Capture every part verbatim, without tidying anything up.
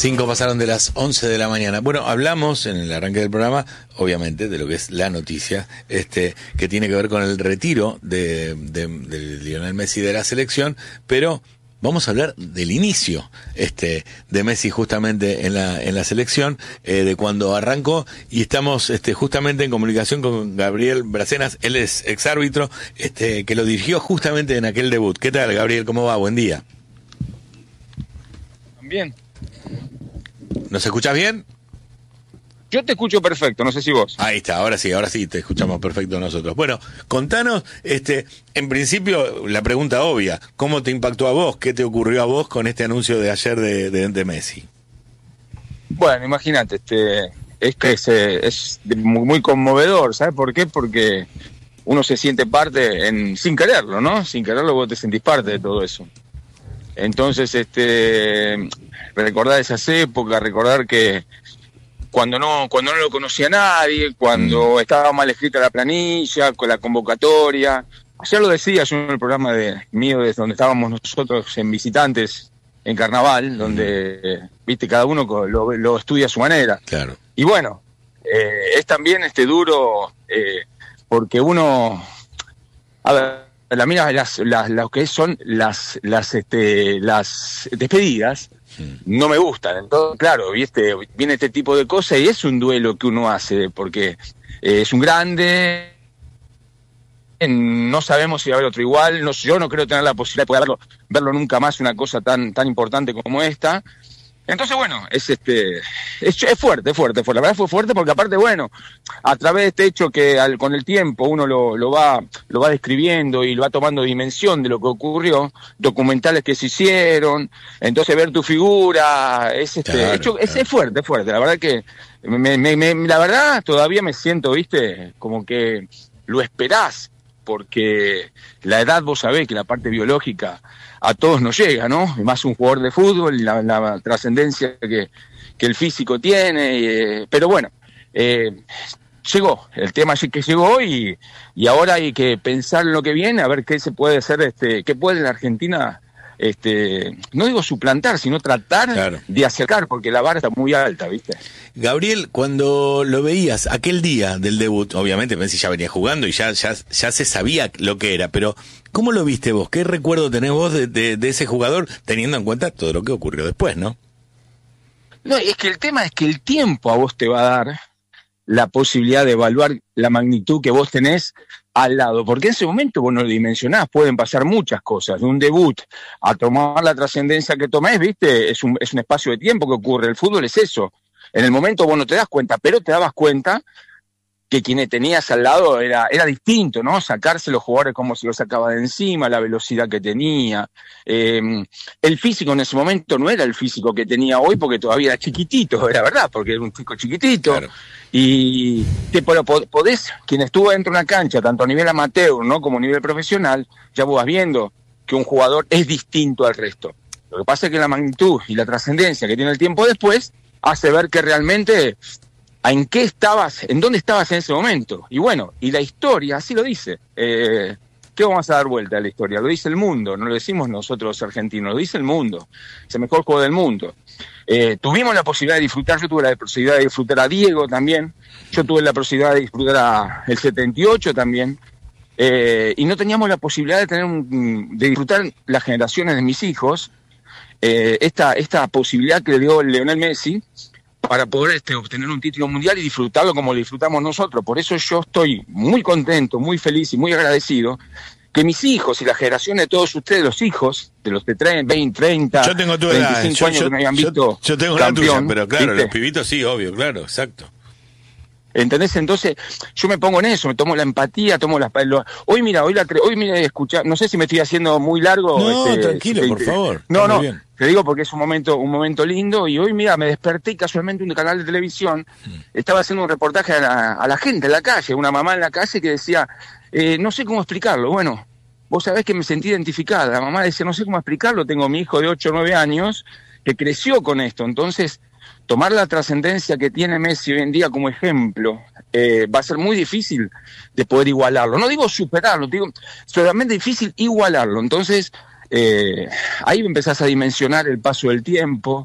Cinco pasaron de las once de la mañana. Bueno, hablamos en el arranque del programa, obviamente, de lo que es la noticia, este, que tiene que ver con el retiro de, de, de Lionel Messi de la selección, pero vamos a hablar del inicio, este, de Messi justamente en la, en la selección, eh, de cuando arrancó, y estamos, este, justamente en comunicación con Gabriel Bracenas. Él es exárbitro, este, que lo dirigió justamente en aquel debut. ¿Qué tal, Gabriel? ¿Cómo va? Buen día. Bien. ¿Nos escuchás bien? Yo te escucho perfecto, no sé si vos. Ahí está, ahora sí, ahora sí te escuchamos perfecto nosotros. Bueno, contanos, este, en principio, la pregunta obvia, ¿cómo te impactó a vos? ¿Qué te ocurrió a vos con este anuncio de ayer de, de, de Messi? Bueno, imagínate, este, es que es, es muy, muy conmovedor, ¿sabes por qué? Porque uno se siente parte, en, sin quererlo, ¿no? Sin quererlo vos te sentís parte de todo eso. Entonces, este, recordar esas épocas, recordar que cuando no cuando no lo conocía nadie, cuando mm. estaba mal escrita la planilla, con la convocatoria. Ayer lo decía yo en el programa de mío, desde donde estábamos nosotros en Visitantes, en Carnaval, donde, mm. viste, cada uno lo, lo estudia a su manera. Claro. Y bueno, eh, es también este duro, eh, porque uno... A ver, la mira, las, las, lo que son las, las, este, las despedidas, no me gustan. Entonces, claro, viste, viene este tipo de cosas y es un duelo que uno hace, porque eh, es un grande, no sabemos si va a haber otro igual, no, yo no creo tener la posibilidad de poder verlo, verlo nunca más, una cosa tan, tan importante como esta. Entonces, bueno, es este es, es fuerte, fuerte, fuerte. La verdad fue fuerte porque aparte, bueno, a través de este hecho que al, con el tiempo uno lo, lo va lo va describiendo y lo va tomando dimensión de lo que ocurrió, documentales que se hicieron, entonces ver tu figura, es este claro, hecho, claro. Es, es fuerte, fuerte. La verdad que me, me, me, la verdad todavía me siento, viste, como que lo esperás, porque la edad, vos sabés que la parte biológica a todos nos llega, ¿no? Y más un jugador de fútbol, la, la trascendencia que, que el físico tiene, eh, pero bueno, eh, llegó, el tema es que llegó y, y ahora hay que pensar en lo que viene, a ver qué se puede hacer, este, qué puede la Argentina, este, no digo suplantar, sino tratar claro. de acercar, porque la vara está muy alta, ¿viste? Gabriel, cuando lo veías aquel día del debut, obviamente Messi ya venía jugando y ya, ya, ya se sabía lo que era, pero ¿cómo lo viste vos? ¿Qué recuerdo tenés vos de, de, de ese jugador, teniendo en cuenta todo lo que ocurrió después, no? No, es que el tema es que el tiempo a vos te va a dar la posibilidad de evaluar la magnitud que vos tenés al lado, porque en ese momento vos no lo dimensionás, pueden pasar muchas cosas, de un debut a tomar la trascendencia que tomés, viste, es un, es un espacio de tiempo que ocurre, el fútbol es eso, en el momento vos no te das cuenta, pero te dabas cuenta que quienes tenías al lado era, era distinto, ¿no? Sacarse los jugadores como se los sacaba de encima, la velocidad que tenía, eh, el físico en ese momento no era el físico que tenía hoy porque todavía era chiquitito, era verdad, porque era un chico chiquitito, claro. Y te, pero podés, quien estuvo dentro de una cancha, tanto a nivel amateur, ¿no? como a nivel profesional, ya vos vas viendo que un jugador es distinto al resto. Lo que pasa es que la magnitud y la trascendencia que tiene el tiempo después hace ver que realmente en qué estabas, en dónde estabas en ese momento. Y bueno, y la historia así lo dice. Eh, ¿Qué vamos a dar vuelta a la historia? Lo dice el mundo, no lo decimos nosotros los argentinos, lo dice el mundo. Es el mejor juego del mundo. Eh, tuvimos la posibilidad de disfrutar, yo tuve la posibilidad de disfrutar a Diego también, yo tuve la posibilidad de disfrutar a el setenta y ocho también, eh, y no teníamos la posibilidad de tener un, de disfrutar las generaciones de mis hijos, eh, esta, esta posibilidad que le dio Lionel Messi para poder este, obtener un título mundial y disfrutarlo como lo disfrutamos nosotros. Por eso yo estoy muy contento, muy feliz y muy agradecido que mis hijos y la generación de todos ustedes, los hijos, de los de veinte, treinta, yo tengo tu edad, veinticinco yo, años yo, que me habían visto yo, yo tengo campeón, la tuya, pero claro, ¿viste? Los pibitos sí, obvio, claro, exacto. ¿Entendés? Entonces, yo me pongo en eso, me tomo la empatía, tomo las... Lo, hoy, mira, hoy la hoy mira, escucha, no sé si me estoy haciendo muy largo. No, este, tranquilo, este, por favor. No, no, bien. Te digo porque es un momento un momento lindo, y hoy, mira, me desperté y casualmente un canal de televisión, mm. estaba haciendo un reportaje a la, a la gente en la calle, una mamá en la calle que decía, eh, no sé cómo explicarlo, bueno, vos sabés que me sentí identificada, la mamá decía, no sé cómo explicarlo, tengo mi hijo de ocho o nueve años, que creció con esto, entonces... Tomar la trascendencia que tiene Messi hoy en día como ejemplo eh, va a ser muy difícil de poder igualarlo. No digo superarlo, digo solamente difícil igualarlo. Entonces, eh, ahí empezás a dimensionar el paso del tiempo,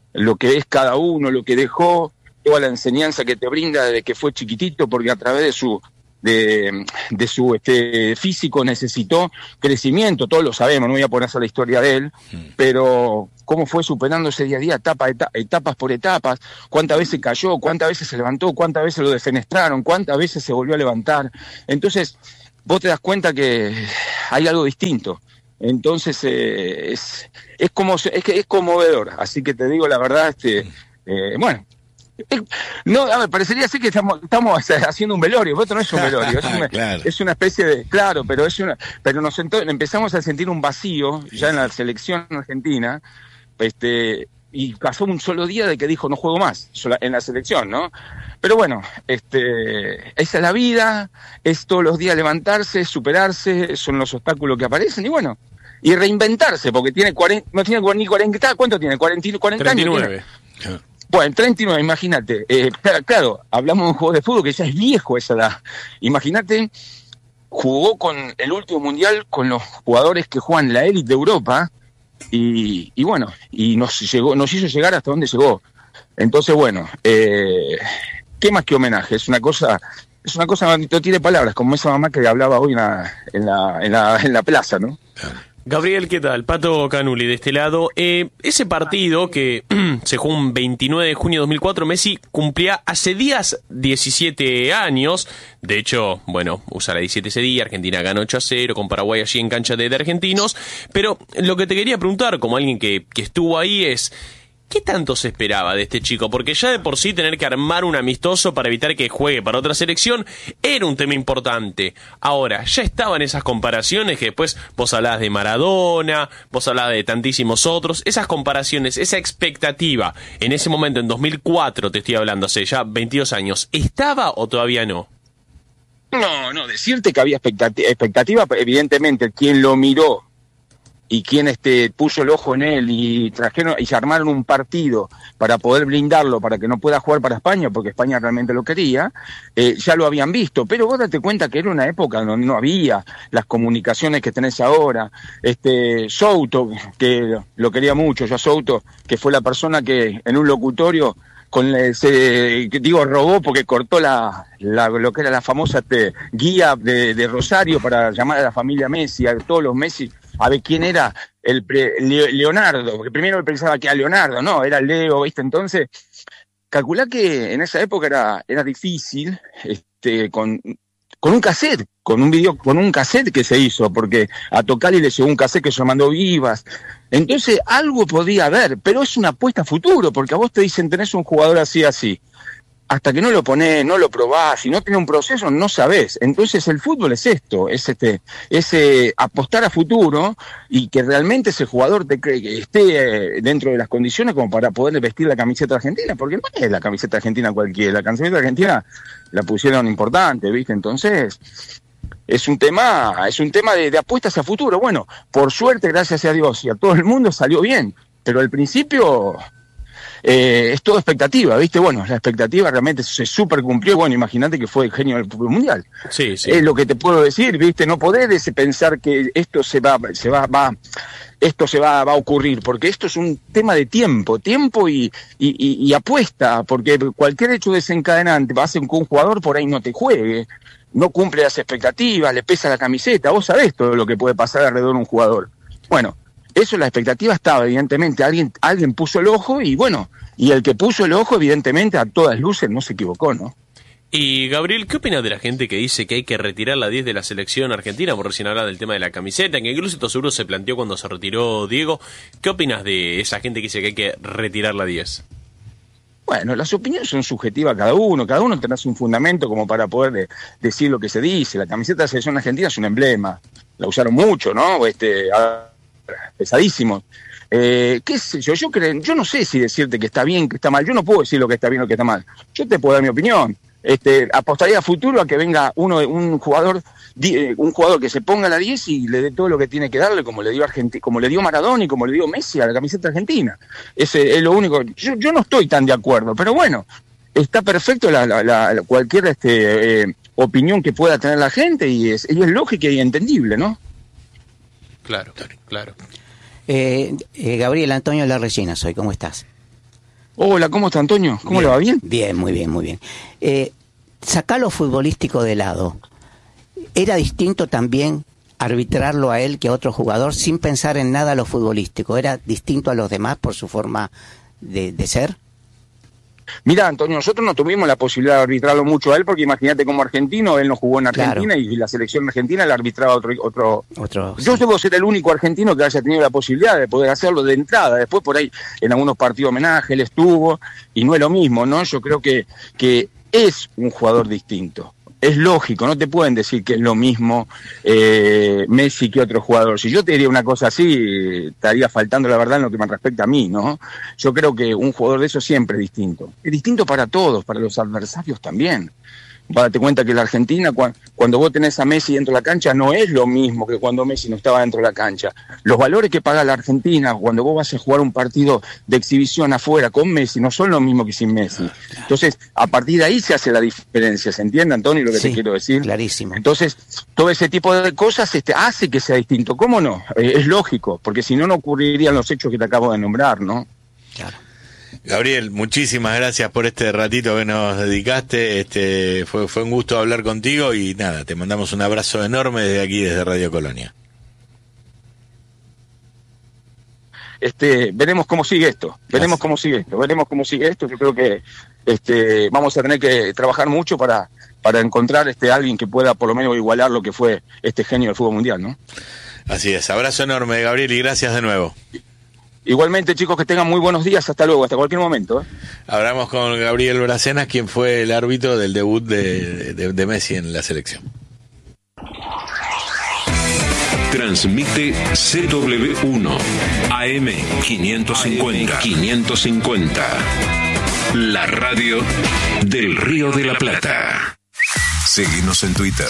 lo que es cada uno, lo que dejó, toda la enseñanza que te brinda desde que fue chiquitito, porque a través de su de, de su este físico necesitó crecimiento, todos lo sabemos, no voy a poner a la historia de él, mm. pero cómo fue superándose día a día, etapa, etapa, etapas por etapas, cuántas veces cayó, cuántas veces se levantó, cuántas veces lo defenestraron, cuántas veces se volvió a levantar. Entonces, vos te das cuenta que hay algo distinto. Entonces, eh, es, es, como, es, es conmovedor, así que te digo la verdad, este, eh, bueno, no, a ver, parecería así que estamos, estamos haciendo un velorio, pero esto no es un velorio, es una, claro. es una especie de, claro, pero es una, pero nos sentó, empezamos a sentir un vacío ya en la selección argentina, este, y pasó un solo día de que dijo no juego más en la selección, ¿no? Pero bueno, este, esa es la vida, es todos los días levantarse, superarse, son los obstáculos que aparecen y bueno, y reinventarse, porque tiene cuarenta, no tiene ni cuarenta, ¿cuánto tiene? cuarenta, cuarenta treinta y nueve. Años. Tiene. Bueno, treinta y nueve, imagínate. Eh, claro, hablamos de un juego de fútbol que ya es viejo esa edad. Imagínate, jugó con el último mundial con los jugadores que juegan la élite de Europa y, y bueno, y nos llegó, nos hizo llegar hasta donde llegó. Entonces, bueno, eh, ¿qué más que homenaje? Es una cosa, es una cosa, no tiene palabras, como esa mamá que hablaba hoy en la, en la, en la, en la plaza, ¿no? Gabriel, ¿qué tal? Pato Canuli de este lado. Eh, ese partido que se jugó un veintinueve de junio de dos mil cuatro, Messi cumplía hace días diecisiete años. De hecho, bueno, usa la diecisiete ese día, Argentina ganó ocho a cero con Paraguay allí en cancha de, de argentinos. Pero lo que te quería preguntar, como alguien que, que estuvo ahí, es... ¿qué tanto se esperaba de este chico? Porque ya de por sí tener que armar un amistoso para evitar que juegue para otra selección era un tema importante. Ahora, ya estaban esas comparaciones que después vos hablabas de Maradona, vos hablabas de tantísimos otros. Esas comparaciones, esa expectativa, en ese momento, en dos mil cuatro, te estoy hablando, hace ya veintidós años, ¿estaba o todavía no? No, no, decirte que había expectativa, expectativa evidentemente, quien lo miró y quien este puso el ojo en él y trajeron y se armaron un partido para poder blindarlo para que no pueda jugar para España, porque España realmente lo quería, eh, ya lo habían visto. Pero vos date cuenta que era una época donde no había las comunicaciones que tenés ahora. Este Souto, que lo quería mucho, yo a Souto, que fue la persona que en un locutorio con ese, digo, robó porque cortó la, la lo que era la famosa este, guía de, de Rosario para llamar a la familia Messi, a todos los Messi, a ver quién era el pre, Leonardo, porque primero pensaba que era Leonardo, no, era Leo, ¿viste? Entonces, calculá que en esa época era, era difícil, este, con, con un cassette, con un video, con un cassette que se hizo, porque a Tocali le llegó un cassette que se mandó Vivas. Entonces, algo podía haber, pero es una apuesta a futuro, porque a vos te dicen tenés un jugador así, así. Hasta que no lo ponés, no lo probás, y no tenés un proceso, no sabés. Entonces el fútbol es esto, es este, es eh, apostar a futuro y que realmente ese jugador te cree que esté eh, dentro de las condiciones como para poder vestir la camiseta argentina, porque no es la camiseta argentina cualquiera, la camiseta argentina la pusieron importante, ¿viste? Entonces, es un tema, es un tema de, de apuestas a futuro. Bueno, por suerte, gracias a Dios y a todo el mundo salió bien, pero al principio... Eh, es todo expectativa, ¿viste? Bueno, la expectativa realmente se super cumplió. Bueno, imagínate que fue el genio del fútbol mundial. Sí, sí. Es lo que te puedo decir, ¿viste? No podés pensar que esto se va, se va, va, esto se va, va a ocurrir, porque esto es un tema de tiempo, tiempo y, y, y, y apuesta, porque cualquier hecho desencadenante va a hacer que un jugador por ahí no te juegue, no cumple las expectativas, le pesa la camiseta, vos sabés todo lo que puede pasar alrededor de un jugador. Bueno, eso, la expectativa estaba, evidentemente, alguien alguien puso el ojo y bueno, y el que puso el ojo, evidentemente, a todas luces no se equivocó, ¿no? Y Gabriel, ¿qué opinas de la gente que dice que hay que retirar la diez de la selección argentina? Por recién hablaba del tema de la camiseta, que incluso esto seguro se planteó cuando se retiró Diego. ¿Qué opinas de esa gente que dice que hay que retirar la diez? Bueno, las opiniones son subjetivas a cada uno, cada uno tendrá un fundamento como para poder de, decir lo que se dice. La camiseta de la selección argentina es un emblema, la usaron mucho, ¿no? Este... A... pesadísimos. Eh, ¿Qué sé yo? Yo creo, yo no sé si decirte que está bien, que está mal. Yo no puedo decir lo que está bien o que está mal. Yo te puedo dar mi opinión. Este, apostaría a futuro a que venga uno, un jugador, un jugador que se ponga a la diez y le dé todo lo que tiene que darle, como le dio Argentina, como le dio Maradona y como le dio Messi a la camiseta argentina. Ese es lo único. Yo, yo no estoy tan de acuerdo, pero bueno, está perfecto la, la, la, cualquier este, eh, opinión que pueda tener la gente y es, y es lógica y entendible, ¿no? Claro, claro. Eh, eh, Gabriel, Antonio La Rellena soy, ¿cómo estás? Hola, ¿cómo está, Antonio? ¿Cómo bien, le va? ¿Bien? Bien, muy bien, muy bien. Eh, sacá lo futbolístico de lado. ¿Era distinto también arbitrarlo a él que a otro jugador sin pensar en nada lo futbolístico? ¿Era distinto a los demás por su forma de, de ser? Mira, Antonio, nosotros no tuvimos la posibilidad de arbitrarlo mucho a él, porque imagínate, como argentino, él no jugó en Argentina, claro, y la selección argentina la arbitraba otro... otro... otro Yo sí. debo ser el único argentino que haya tenido la posibilidad de poder hacerlo de entrada. Después por ahí en algunos partidos homenaje él estuvo, y no es lo mismo, ¿no? Yo creo que, que es un jugador distinto. Es lógico, no te pueden decir que es lo mismo eh, Messi que otro jugador. Si yo te diría una cosa así, estaría faltando la verdad en lo que me respecta a mí, ¿no? Yo creo que un jugador de eso siempre es distinto. Es distinto para todos, para los adversarios también. Date cuenta que la Argentina, cuando vos tenés a Messi dentro de la cancha, no es lo mismo que cuando Messi no estaba dentro de la cancha. Los valores que paga la Argentina cuando vos vas a jugar un partido de exhibición afuera con Messi no son lo mismo que sin Messi. Entonces, a partir de ahí se hace la diferencia. ¿Se entiende, Antonio, lo que sí, te quiero decir? Clarísimo. Entonces, todo ese tipo de cosas este, hace que sea distinto. ¿Cómo no? Eh, es lógico, porque si no, no ocurrirían los hechos que te acabo de nombrar, ¿no? Claro. Gabriel, muchísimas gracias por este ratito que nos dedicaste. Este fue, fue un gusto hablar contigo y nada, te mandamos un abrazo enorme desde aquí, desde Radio Colonia. Este, veremos cómo sigue esto, veremos gracias. cómo sigue esto, veremos cómo sigue esto. Yo creo que este, vamos a tener que trabajar mucho para, para encontrar este alguien que pueda por lo menos igualar lo que fue este genio del fútbol mundial, ¿no? Así es, abrazo enorme, Gabriel, y gracias de nuevo. Igualmente, chicos, que tengan muy buenos días. Hasta luego, hasta cualquier momento. ¿eh? Hablamos con Gabriel Bracenas, quien fue el árbitro del debut de, de, de Messi en la selección. Transmite C W uno A M quinientos cincuenta. quinientos cincuenta. La radio del Río de la Plata. Seguinos en Twitter.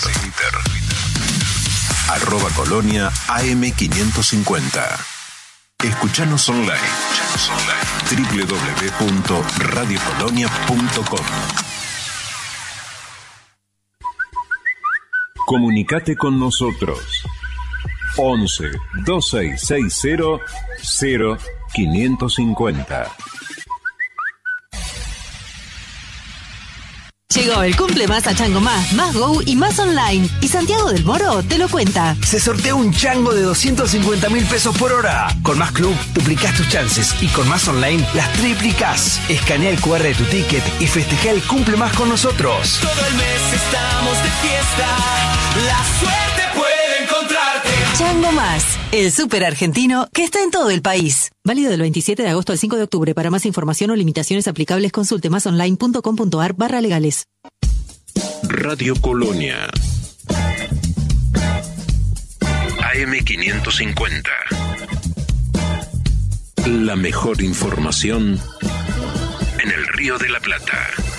Arroba Colonia A M quinientos cincuenta. Escuchanos online. doble u doble u doble u punto radio colonia punto com. Comunicate con nosotros. once, dos seis seis cero, cero quinientos cincuenta. Llegó el cumple más a Chango Más, Más Go y Más Online. Y Santiago del Moro te lo cuenta. Se sortea un chango de doscientos cincuenta mil pesos por hora. Con Más Club duplicás tus chances y con Más Online las triplicás. Escanea el cu erre de tu ticket y festeja el cumple más con nosotros. Todo el mes estamos de fiesta. La suerte puede encontrarte. Chango Más, el súper argentino que está en todo el país. Válido del veintisiete de agosto al cinco de octubre. Para más información o limitaciones aplicables, consulte masonline punto com punto ar barra legales. Radio Colonia A M quinientos cincuenta. La mejor información en el Río de la Plata.